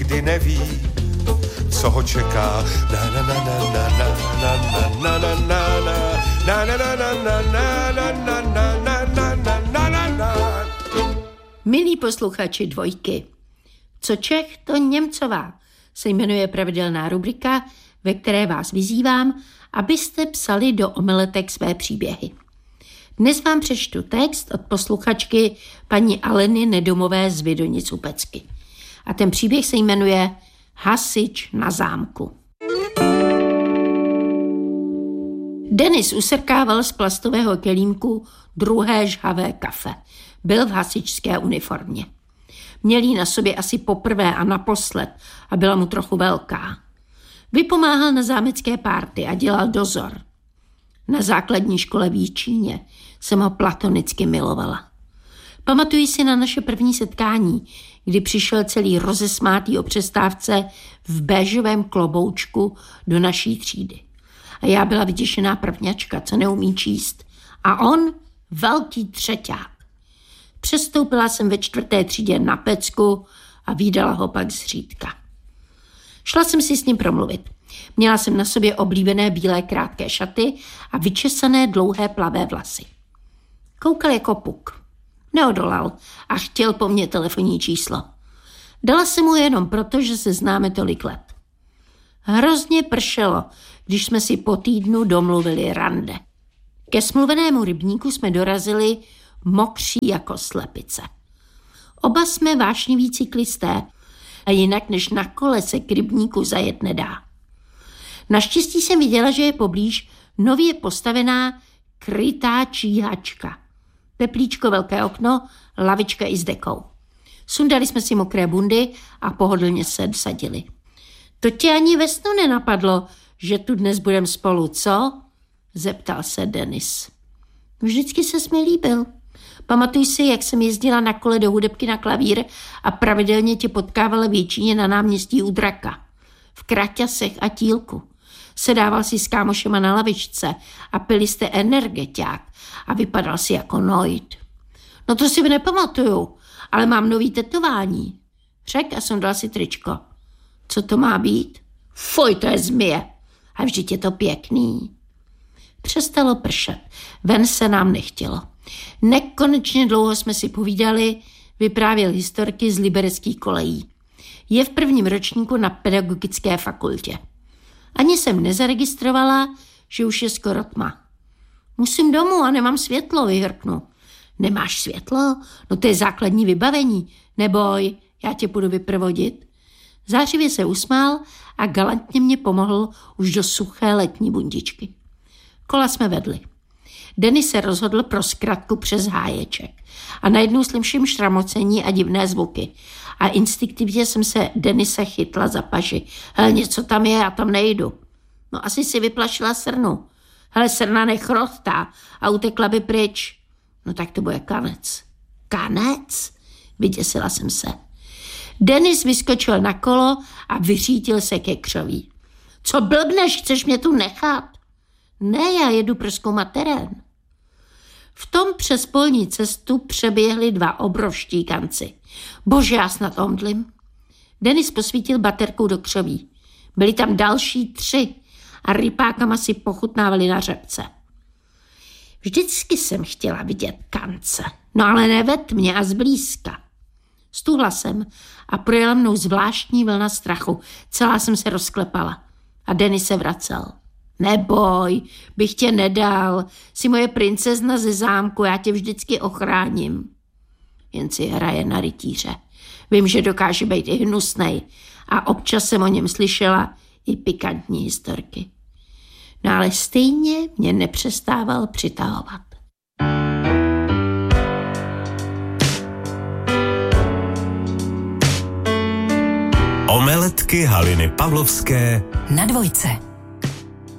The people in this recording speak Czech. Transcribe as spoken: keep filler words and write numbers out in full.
nikdy neví, co ho čeká. Na na na na na na na na na na na na na na na na. Milí posluchači Dvojky, Co Čech, to Němcová se jmenuje pravidelná rubrika, ve které vás vyzývám, abyste psali do omeletek své příběhy. Dnes vám přečtu text od posluchačky paní Aleny Nedomové z Vidonic u Pecky. A ten příběh se jmenuje Hasič na zámku. Denis usrkával z plastového kelímku druhé žhavé kafe. Byl v hasičské uniformě. Měl ji na sobě asi poprvé a naposled a byla mu trochu velká. Vypomáhal na zámecké párty a dělal dozor. Na základní škole v Jičíně jsem ho platonicky milovala. Pamatuji si na naše první setkání, kdy přišel celý rozesmátý o přestávce v béžovém kloboučku do naší třídy. A já byla vyděšená prvňačka, co neumí číst. A on velký třeťák. Přestoupila jsem ve čtvrté třídě na Pecku a vídala ho pak zřídka. Šla jsem si s ním promluvit. Měla jsem na sobě oblíbené bílé krátké šaty a vyčesané dlouhé plavé vlasy. Koukal jako puk. Neodolal a chtěl po mně telefonní číslo. Dala jsem mu jenom proto, že se známe tolik let. Hrozně pršelo, když jsme si po týdnu domluvili rande. Ke smluvenému rybníku jsme dorazili mokří jako slepice. Oba jsme vášniví cyklisté a jinak než na kole se k rybníku zajet nedá. Naštěstí jsem viděla, že je poblíž nově postavená krytá číhačka. Teplíčko, velké okno, lavička i s dekou. Sundali jsme si mokré bundy a pohodlně se vsadili. To tě ani ve snu nenapadlo, že tu dnes budem spolu, co? Zeptal se Denis. Vždycky ses mi líbil. Pamatuj si, jak jsem jezdila na kole do hudebky na klavír a pravidelně tě potkávala v Jičíně na náměstí u Draka. V kraťasech a tílku. Sedával si s kámošema na lavičce a pili jste energetiák a vypadal si jako nojd. No to si nepamatuju, ale mám nový tetování. Řek a sundal si tričko. Co to má být? Fuj, to je zmije. A vždyť je to pěkný. Přestalo pršet. Ven se nám nechtělo. Nekonečně dlouho jsme si povídali, vyprávěl historky z libereckých kolejí. Je v prvním ročníku na pedagogické fakultě. Ani jsem nezaregistrovala, že už je skoro tma. Musím domů a nemám světlo, vyhrknu. Nemáš světlo? No to je základní vybavení. Neboj, já tě půjdu vyprovodit. Zářivě se usmál a galantně mě pomohl už do suché letní bundičky. Kola jsme vedli. Denis se rozhodl pro zkratku přes háječek. A najednou slyším šramocení a divné zvuky. A instinktivně jsem se Denise chytla za paži. Hele, něco tam je, já tam nejdu. No asi si vyplašila srnu. Hele, srna nechrostá a utekla by pryč. No tak to bude kanec. Kanec? Vyděsila jsem se. Denis vyskočil na kolo a vyřítil se ke křoví. Co blbneš, chceš mě tu nechat? Ne, já jedu prozkoumat terén. V tom přes polní cestu přeběhli dva obrovští kanci. Bože, já snad omdlím. Denis posvítil baterkou do křoví. Byli tam další tři a rypákama si pochutnávali na řepce. Vždycky jsem chtěla vidět kance, no ale ne ve tmě a zblízka. Stuhla jsem a projela mnou zvláštní vlna strachu. Celá jsem se rozklepala a Denis se vracel. Neboj, bych tě nedal, jsi moje princezna ze zámku, já tě vždycky ochráním. Jen si hraje na rytíře. Vím, že dokáže být i hnusnej a občas jsem o něm slyšela i pikantní historky. No ale stejně mě nepřestával přitahovat. Omeletky Haliny Pavlovské na Dvojce.